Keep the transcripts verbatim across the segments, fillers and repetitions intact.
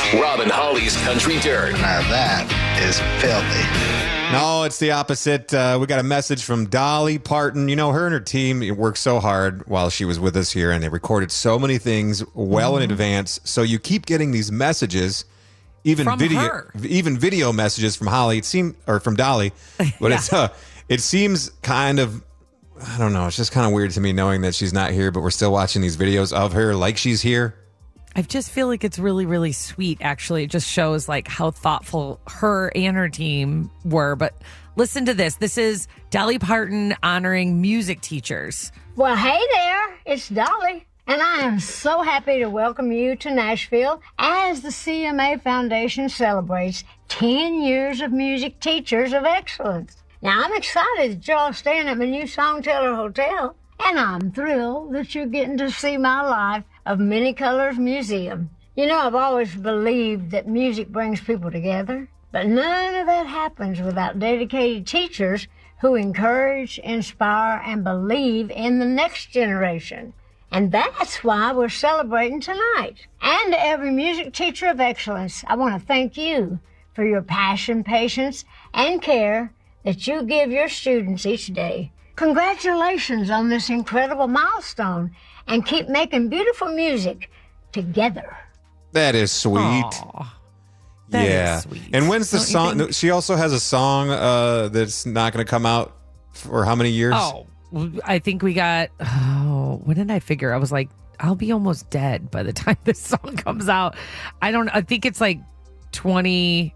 Rob and Holly's Country Dirt. Now that is filthy. No, it's the opposite. Uh, we got a message from Dolly Parton. You know, her and her team worked so hard while she was with us here, and they recorded so many things well mm-hmm. in advance. So you keep getting these messages, even from video, her. even video messages from Holly. It seemed, or from Dolly, but yeah. it's uh, it seems kind of, I don't know. It's just kind of weird to me knowing that she's not here, but we're still watching these videos of her like she's here. I just feel like it's really, really sweet, actually. It just shows like how thoughtful her and her team were. But listen to this. This is Dolly Parton honoring music teachers. Well, hey there. It's Dolly. And I am so happy to welcome you to Nashville as the C M A Foundation celebrates ten years of music teachers of excellence. Now, I'm excited that y'all staying at my new Songteller Hotel. And I'm thrilled that you're getting to see my life of Many Colors Museum. You know, I've always believed that music brings people together, but none of that happens without dedicated teachers who encourage, inspire, and believe in the next generation. And that's why we're celebrating tonight. And to every music teacher of excellence, I want to thank you for your passion, patience, and care that you give your students each day. Congratulations on this incredible milestone, and keep making beautiful music together. That is sweet. Aww, that yeah. is sweet. And when's the Don't you song? think- She also has a song uh, that's not going to come out for how many years? Oh, I think we got, oh, when did I figure? I was like, I'll be almost dead by the time this song comes out. I don't, I think it's like twenty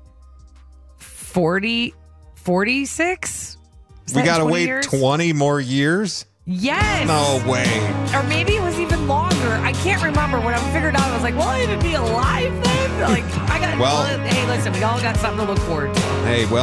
forty, forty-six? We got to wait years? twenty more years? Yes. No way. Or maybe it was even longer. I can't remember. When I figured out, I was like, will I even be alive then? Like, I got, Well- well, hey, listen, we all got something to look forward to. Hey, well.